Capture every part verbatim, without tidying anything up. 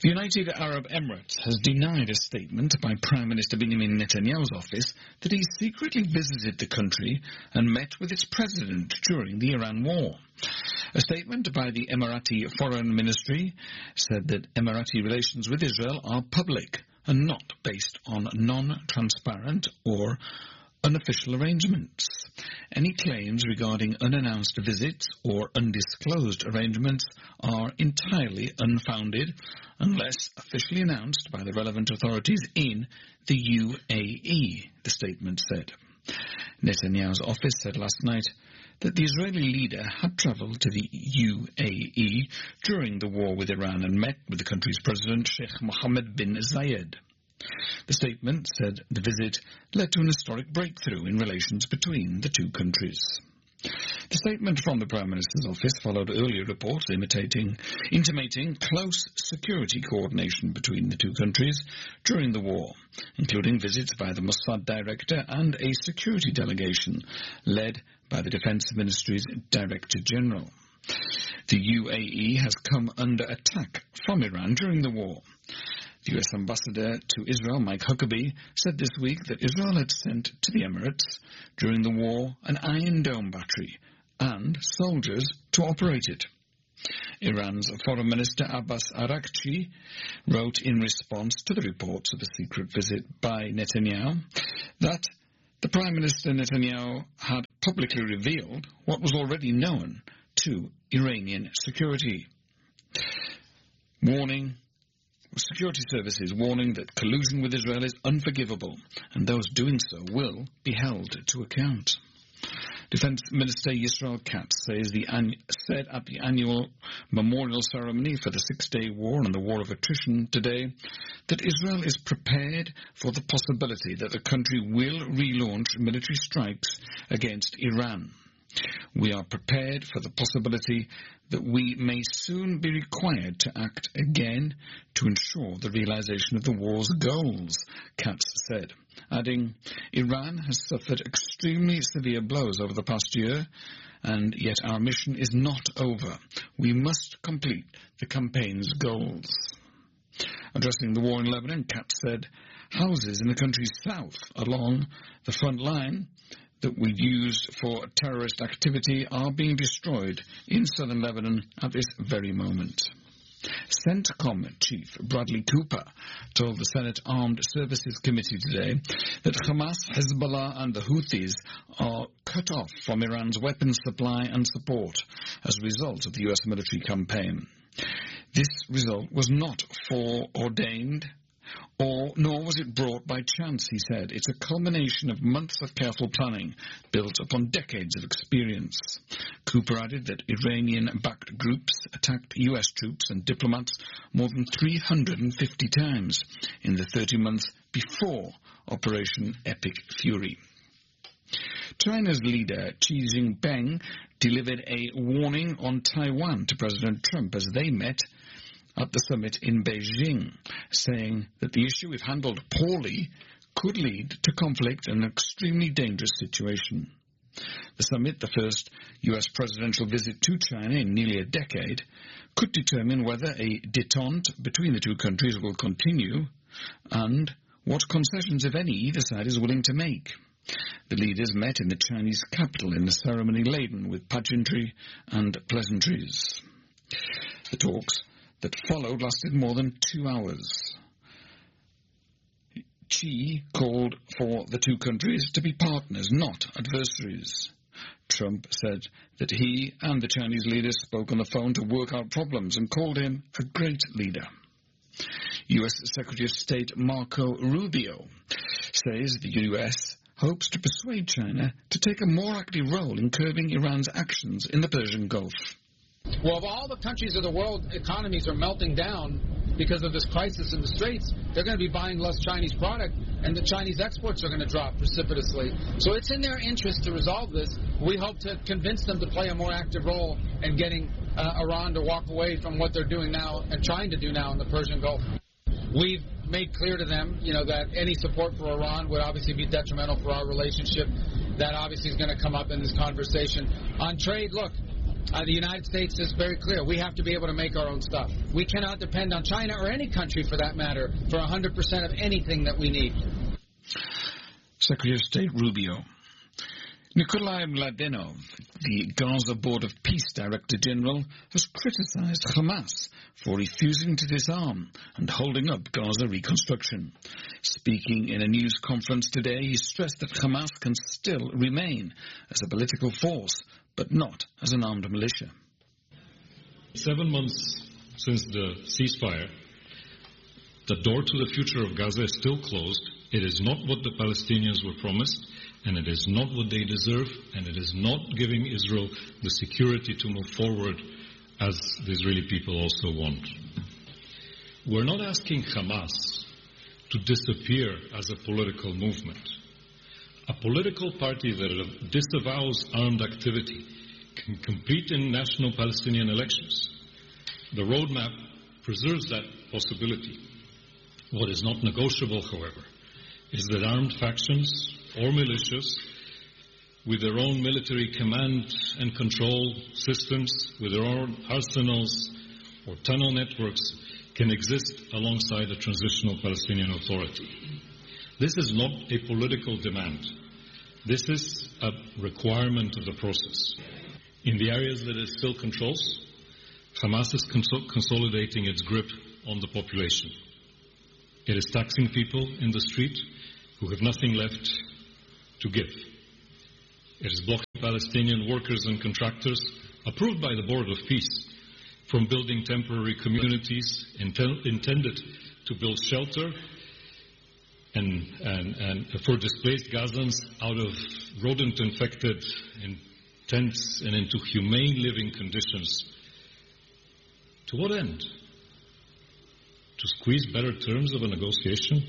The United Arab Emirates has denied a statement by Prime Minister Benjamin Netanyahu's office that he secretly visited the country and met with its president during the Iran war. A statement by the Emirati Foreign Ministry said that Emirati relations with Israel are public and not based on non-transparent or unofficial arrangements. Any claims regarding unannounced visits or undisclosed arrangements are entirely unfounded unless officially announced by the relevant authorities in the U A E, the statement said. Netanyahu's office said last night that the Israeli leader had travelled to the U A E during the war with Iran and met with the country's president, Sheikh Mohammed bin Zayed. The statement said the visit led to an historic breakthrough in relations between the two countries. The statement from the Prime Minister's office followed earlier reports imitating, intimating close security coordination between the two countries during the war, including visits by the Mossad director and a security delegation led by the Defence Ministry's Director General. The U A E has come under attack from Iran during the war. The U S ambassador to Israel, Mike Huckabee, said this week that Israel had sent to the Emirates during the war an Iron Dome battery and soldiers to operate it. Iran's Foreign Minister Abbas Araghchi wrote in response to the reports of a secret visit by Netanyahu that the Prime Minister Netanyahu had publicly revealed what was already known to Iranian security. Warning Security services warning that collusion with Israel is unforgivable, and those doing so will be held to account. Defense Minister Yisrael Katz says the an- said at the annual memorial ceremony for the Six-Day War and the War of Attrition today that Israel is prepared for the possibility that the country will relaunch military strikes against Iran. We are prepared for the possibility that we may soon be required to act again to ensure the realization of the war's goals, Katz said, adding, Iran has suffered extremely severe blows over the past year, and yet our mission is not over. We must complete the campaign's goals. Addressing the war in Lebanon, Katz said, houses in the country's south along the front line that we used for terrorist activity are being destroyed in southern Lebanon at this very moment. CENTCOM Chief Bradley Cooper told the Senate Armed Services Committee today that Hamas, Hezbollah and the Houthis are cut off from Iran's weapons supply and support as a result of the U S military campaign. This result was not foreordained, Or, nor was it brought by chance, he said. It's a culmination of months of careful planning, built upon decades of experience. Cooper added that Iranian-backed groups attacked U S troops and diplomats more than three hundred fifty times in the thirty months before Operation Epic Fury. China's leader, Xi Jinping, delivered a warning on Taiwan to President Trump as they met at the summit in Beijing, saying that the issue, if handled poorly, could lead to conflict and an extremely dangerous situation. The summit, the first U S presidential visit to China in nearly a decade, could determine whether a détente between the two countries will continue and what concessions, if any, either side is willing to make. The leaders met in the Chinese capital in a ceremony laden with pageantry and pleasantries. The talks that followed lasted more than two hours. Xi called for the two countries to be partners, not adversaries. Trump said that he and the Chinese leaders spoke on the phone to work out problems and called him a great leader. U S Secretary of State Marco Rubio says the U S hopes to persuade China to take a more active role in curbing Iran's actions in the Persian Gulf. Well, if all the countries of the world economies are melting down because of this crisis in the Straits, they're going to be buying less Chinese product, and the Chinese exports are going to drop precipitously. So it's in their interest to resolve this. We hope to convince them to play a more active role in getting uh, Iran to walk away from what they're doing now and trying to do now in the Persian Gulf. We've made clear to them, you know, that any support for Iran would obviously be detrimental for our relationship. That obviously is going to come up in this conversation. On trade, look, Uh, the United States is very clear. We have to be able to make our own stuff. We cannot depend on China or any country, for that matter, for one hundred percent of anything that we need. Secretary of State Rubio. Nikolai Mladenov, the Gaza Board of Peace Director General, has criticized Hamas for refusing to disarm and holding up Gaza reconstruction. Speaking in a news conference today, he stressed that Hamas can still remain as a political force, but not as an armed militia. Seven months since the ceasefire, the door to the future of Gaza is still closed. It is not what the Palestinians were promised, and it is not what they deserve, and it is not giving Israel the security to move forward as the Israeli people also want. We're not asking Hamas to disappear as a political movement. A political party that disavows armed activity can compete in national Palestinian elections. The roadmap preserves that possibility. What is not negotiable, however, is that armed factions or militias with their own military command and control systems, with their own arsenals or tunnel networks, can exist alongside a transitional Palestinian Authority. This is not a political demand. This is a requirement of the process. In the areas that it still controls, Hamas is cons- consolidating its grip on the population. It is taxing people in the street who have nothing left to give. It is blocking Palestinian workers and contractors, approved by the Board of Peace, from building temporary communities intel- intended to build shelter and, and, and for displaced Gazans out of rodent-infected in tents and into humane living conditions. To what end? To squeeze better terms of a negotiation?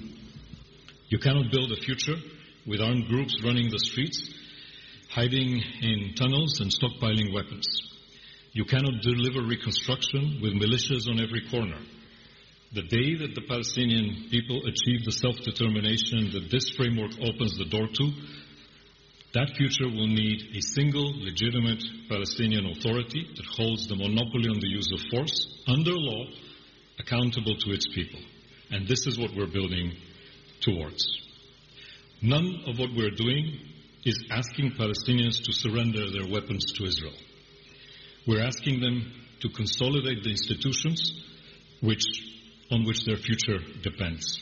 You cannot build a future with armed groups running the streets, hiding in tunnels and stockpiling weapons. You cannot deliver reconstruction with militias on every corner. The day that the Palestinian people achieve the self-determination that this framework opens the door to, that future will need a single legitimate Palestinian Authority that holds the monopoly on the use of force, under law, accountable to its people. And this is what we're building towards. None of what we're doing is asking Palestinians to surrender their weapons to Israel. We're asking them to consolidate the institutions which, on which their future depends.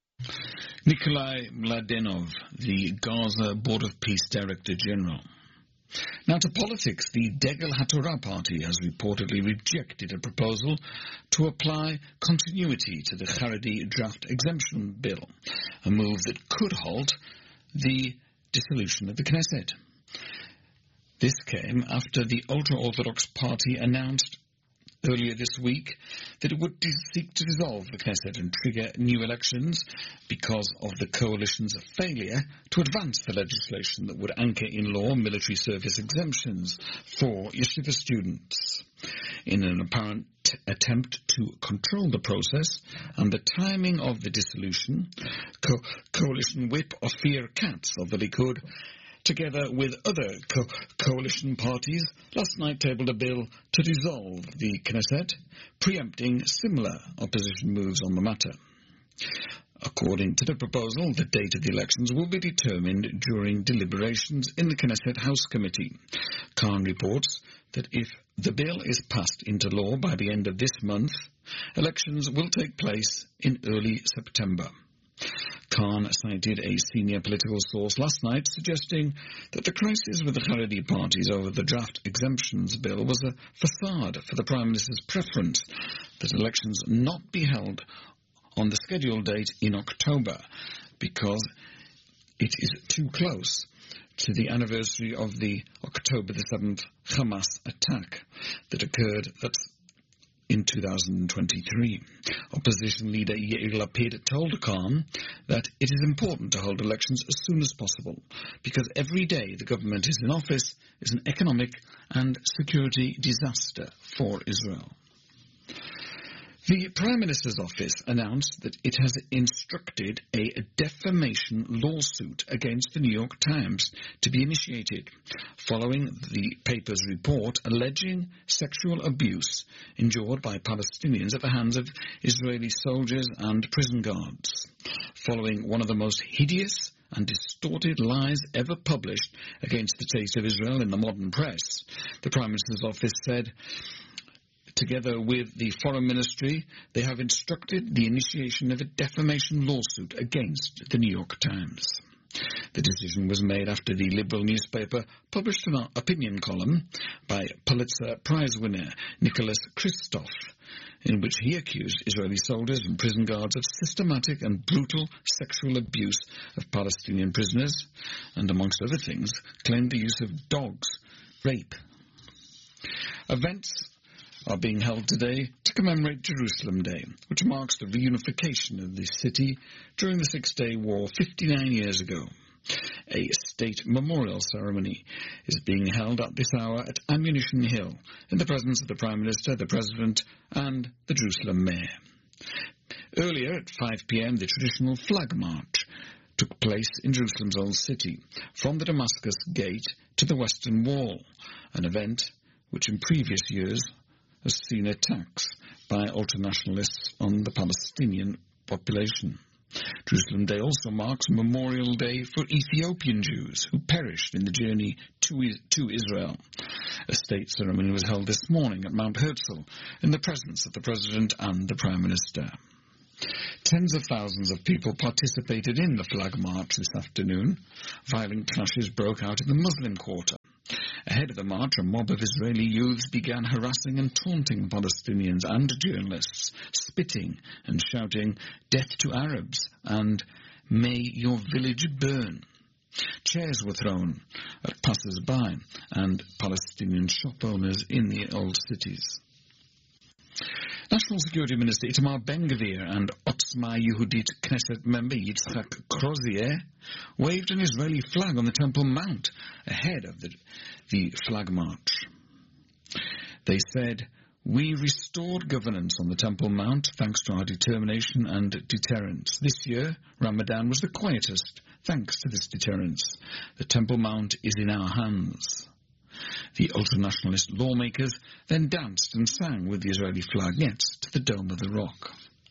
Nikolai Mladenov, the Gaza Board of Peace Director General. Now to politics. The Degel HaTorah party has reportedly rejected a proposal to apply continuity to the Haredi draft exemption bill, a move that could halt the dissolution of the Knesset. This came after the ultra-Orthodox party announced earlier this week that it would seek to dissolve the Knesset and trigger new elections because of the coalition's failure to advance the legislation that would anchor in law military service exemptions for yeshiva students. In an apparent attempt to control the process and the timing of the dissolution, Co- Coalition Whip Ophir Katz of the Likud, together with other co- coalition parties, last night tabled a bill to dissolve the Knesset, preempting similar opposition moves on the matter. According to the proposal, the date of the elections will be determined during deliberations in the Knesset House Committee. Khan reports that if the bill is passed into law by the end of this month, elections will take place in early September. Khan cited a senior political source last night suggesting that the crisis with the Haredi parties over the draft exemptions bill was a facade for the Prime Minister's preference that elections not be held on the scheduled date in October because it is too close to the anniversary of the October the seventh Hamas attack that occurred that's in two thousand twenty-three. Opposition leader Yair Lapid told Khan that it is important to hold elections as soon as possible because every day the government is in office is an economic and security disaster for Israel. The Prime Minister's office announced that it has instructed a defamation lawsuit against the New York Times to be initiated following the paper's report alleging sexual abuse endured by Palestinians at the hands of Israeli soldiers and prison guards, following one of the most hideous and distorted lies ever published against the state of Israel in the modern press. The Prime Minister's office said, together with the Foreign Ministry, they have instructed the initiation of a defamation lawsuit against the New York Times. The decision was made after the liberal newspaper published an opinion column by Pulitzer Prize winner Nicholas Kristof, in which he accused Israeli soldiers and prison guards of systematic and brutal sexual abuse of Palestinian prisoners, and amongst other things, claimed the use of dogs, rape. Events are being held today to commemorate Jerusalem Day, which marks the reunification of the city during the Six-Day War fifty-nine years ago. A state memorial ceremony is being held at this hour at Ammunition Hill in the presence of the Prime Minister, the President, and the Jerusalem Mayor. Earlier at five p m, the traditional flag march took place in Jerusalem's Old City, from the Damascus Gate to the Western Wall, an event which in previous years has seen attacks by ultranationalists on the Palestinian population. Jerusalem Day also marks Memorial Day for Ethiopian Jews who perished in the journey to, to Israel. A state ceremony was held this morning at Mount Herzl in the presence of the President and the Prime Minister. Tens of thousands of people participated in the flag march this afternoon. Violent clashes broke out in the Muslim quarter. Ahead of the march, a mob of Israeli youths began harassing and taunting Palestinians and journalists, spitting and shouting, "Death to Arabs," and "May your village burn." Chairs were thrown at passers-by and Palestinian shop owners in the old cities. National Security Minister Itamar Ben-Gvir and Otzma Yehudit Knesset member Yitzhak Crozier waved an Israeli flag on the Temple Mount ahead of the, the flag march. They said, "We restored governance on the Temple Mount thanks to our determination and deterrence. This year, Ramadan was the quietest thanks to this deterrence. The Temple Mount is in our hands." The ultranationalist lawmakers then danced and sang with the Israeli flag next to the Dome of the Rock.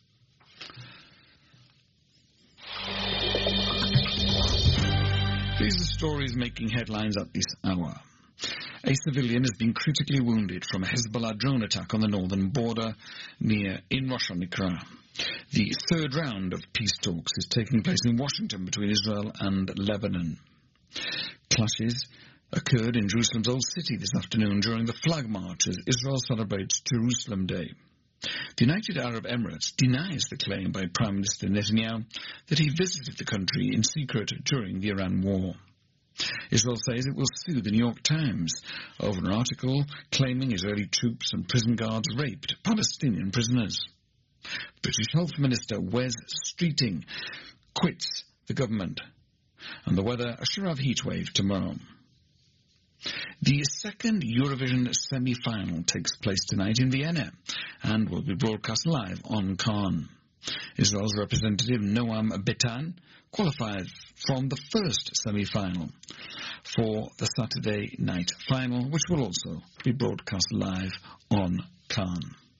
These are stories making headlines at this hour. A civilian has been critically wounded from a Hezbollah drone attack on the northern border near in Rosh Hashanah. The third round of peace talks is taking place in Washington between Israel and Lebanon. Clashes occurred in Jerusalem's Old City this afternoon during the flag march as Israel celebrates Jerusalem Day. The United Arab Emirates denies the claim by Prime Minister Netanyahu that he visited the country in secret during the Iran war. Israel says it will sue the New York Times over an article claiming Israeli troops and prison guards raped Palestinian prisoners. British Health Minister Wes Streeting quits the government. And the weather, a Shirav heatwave tomorrow. The second Eurovision semi-final takes place tonight in Vienna and will be broadcast live on Khan. Israel's representative Noam Betan qualified from the first semi-final for the Saturday night final, which will also be broadcast live on Khan.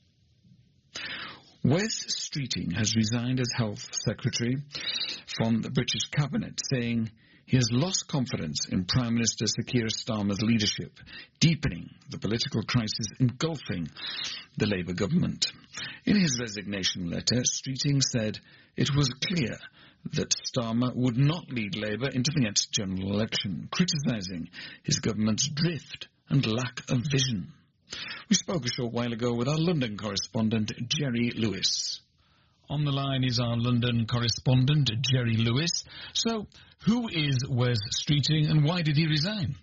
Wes Streeting has resigned as Health Secretary from the British Cabinet, saying he has lost confidence in Prime Minister Sir Keir Starmer's leadership, deepening the political crisis engulfing the Labour government. In his resignation letter, Streeting said it was clear that Starmer would not lead Labour into the next general election, criticising his government's drift and lack of vision. We spoke a short while ago with our London correspondent, Jerry Lewis. On the line is our London correspondent, Jerry Lewis. So, who is Wes Streeting and why did he resign?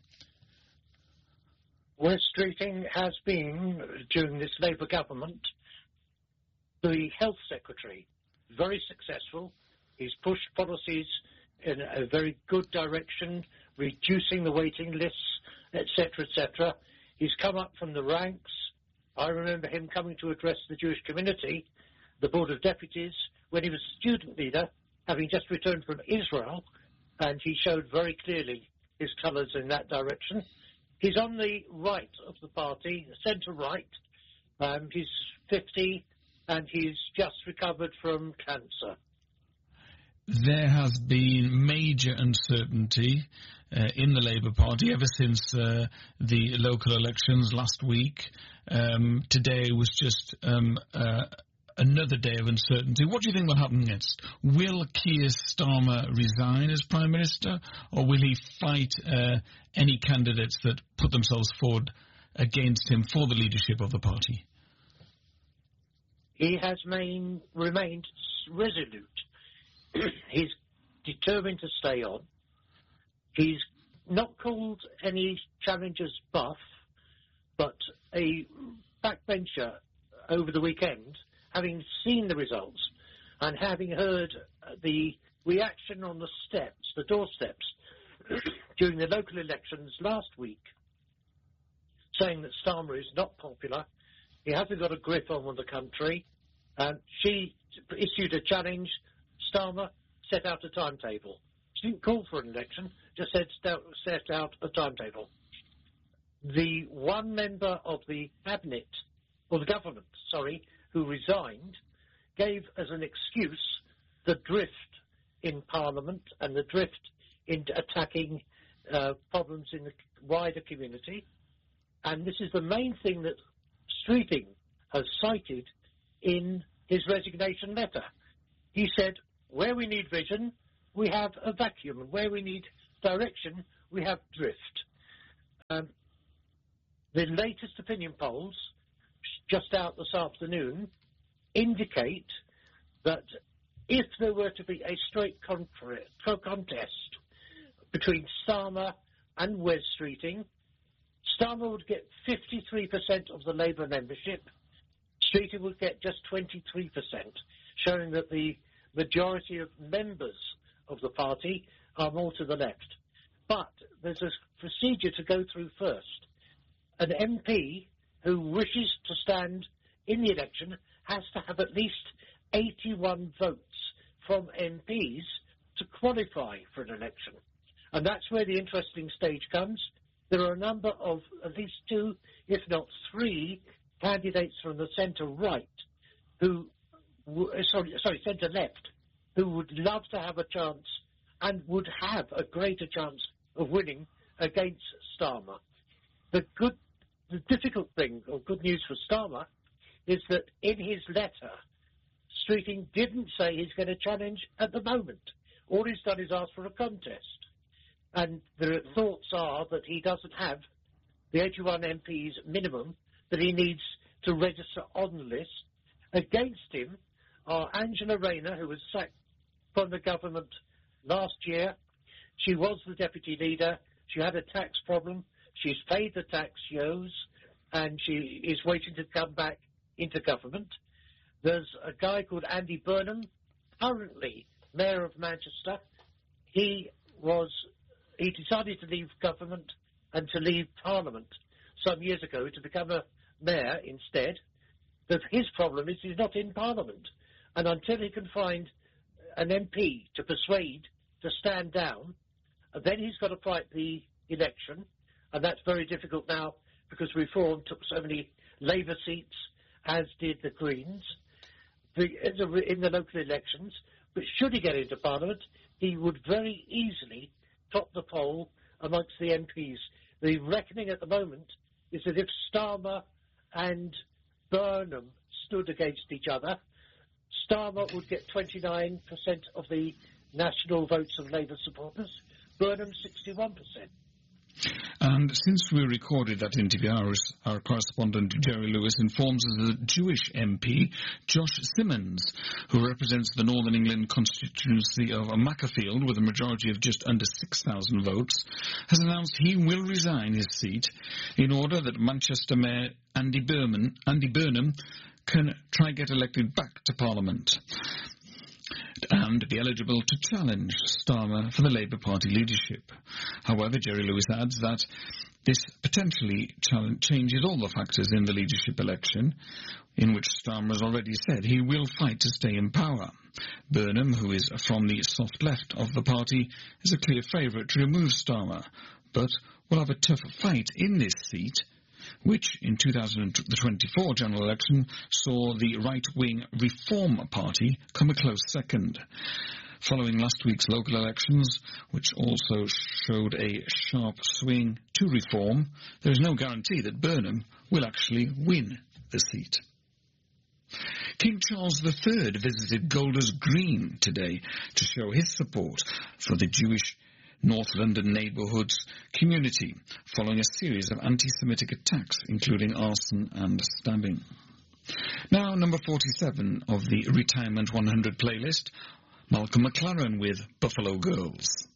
Wes Streeting has been, during this Labour government, the Health Secretary. Very successful. He's pushed policies in a very good direction, reducing the waiting lists, et cetera, et cetera. He's come up from the ranks. I remember him coming to address the Jewish community, the Board of Deputies, when he was student leader, having just returned from Israel, and he showed very clearly his colours in that direction. He's on the right of the party, centre-right. Um, he's fifty, and he's just recovered from cancer. There has been major uncertainty uh, in the Labour Party ever since uh, the local elections last week. Um, today was just um, uh, another day of uncertainty. What do you think will happen next? Will Keir Starmer resign as Prime Minister, or will he fight uh, any candidates that put themselves forward against him for the leadership of the party? He has main, remained resolute. He's determined to stay on. He's not called any challengers buff, but a backbencher over the weekend, having seen the results and having heard the reaction on the steps, the doorsteps, during the local elections last week, saying that Starmer is not popular, he hasn't got a grip on the country, and she issued a challenge. Starmer set out a timetable. She didn't call for an election, just said set out a timetable. The one member of the cabinet, or the government, sorry, who resigned, gave as an excuse the drift in Parliament and the drift into attacking uh, problems in the wider community. And this is the main thing that Streeting has cited in his resignation letter. He said, where we need vision, we have a vacuum, and where we need direction, we have drift. Um, the latest opinion polls, just out this afternoon, indicate that if there were to be a straight contest between Starmer and Wes Streeting, Starmer would get fifty-three percent of the Labour membership, Streeting would get just twenty-three percent, showing that the majority of members of the party are more to the left. But there's a procedure to go through first. An M P who wishes to stand in the election has to have at least eighty-one votes from M Ps to qualify for an election. And that's where the interesting stage comes. There are a number of at least two, if not three, candidates from the centre-right who Sorry, sorry, centre-left, who would love to have a chance and would have a greater chance of winning against Starmer. The good, the difficult thing, or good news for Starmer, is that in his letter, Streeting didn't say he's going to challenge at the moment. All he's done is ask for a contest. And the thoughts are that he doesn't have the eighty-one M Ps minimum that he needs to register on the list. Against him are Angela Rayner, who was sacked from the government last year. She was the deputy leader. She had a tax problem. She's paid the tax she owes, and she is waiting to come back into government. There's a guy called Andy Burnham, currently Mayor of Manchester. He was he decided to leave government and to leave Parliament some years ago to become a mayor instead. But his problem is he's not in Parliament. And until he can find an M P to persuade to stand down, then he's got to fight the election. And that's very difficult now because Reform took so many Labour seats, as did the Greens, in the local elections. But should he get into Parliament, he would very easily top the poll amongst the M Ps. The reckoning at the moment is that if Starmer and Burnham stood against each other, Starmer would get twenty-nine percent of the national votes of Labour supporters, Burnham sixty-one percent. And since we recorded that interview, our, our correspondent Jerry Lewis informs us that Jewish M P Josh Simmons, who represents the Northern England constituency of Macclesfield with a majority of just under six thousand votes, has announced he will resign his seat in order that Manchester Mayor Andy Burnham, Andy Burnham can try and get elected back to Parliament and be eligible to challenge Starmer for the Labour Party leadership. However, Jerry Lewis adds that This potentially changes all the factors in the leadership election, in which Starmer has already said he will fight to stay in power. Burnham, who is from the soft left of the party, is a clear favourite to remove Starmer, but will have a tough fight in this seat, which in two thousand twenty-four general election saw the right-wing Reform Party come a close second. Following last week's local elections, which also showed a sharp swing to Reform, there is no guarantee that Burnham will actually win the seat. King Charles the Third visited Golders Green today to show his support for the Jewish North London neighbourhoods community, following a series of anti-Semitic attacks, including arson and stabbing. Now, number forty-seven of the Retirement one hundred playlist, Malcolm McLaren with Buffalo Girls.